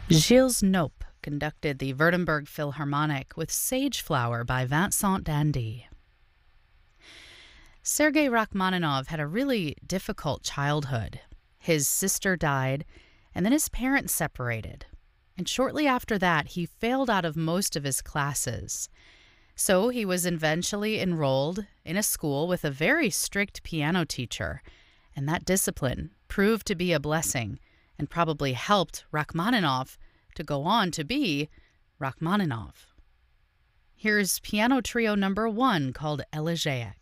Gilles Nope conducted the Württemberg Philharmonic with Sage Flower by Vincent Dandy. Sergei Rachmaninoff had a really difficult childhood. His sister died, and then his parents separated. And shortly after that, he failed out of most of his classes. So he was eventually enrolled in a school with a very strict piano teacher, and that discipline proved to be a blessing and probably helped Rachmaninoff to go on to be Rachmaninoff. Here's Piano Trio number 1 called Elegiac.